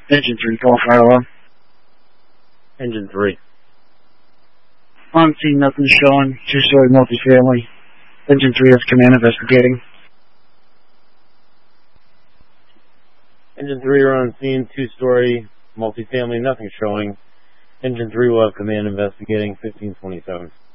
Engine 3, call fire alarm. Engine 3. On scene, nothing showing. Two-story multifamily. Engine 3 has command investigating. Engine 3 are on scene, two-story multifamily, nothing showing. Engine 3 will have command investigating, 1527.